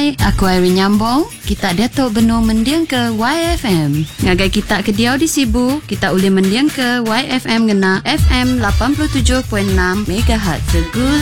aku Irene Nyambong. Kita Datuk Benung mendiang ke YFM. Ngagai kita ke Diau di Sibu, kita boleh mendiang ke YFM ngena FM 87.6 MHz. Segul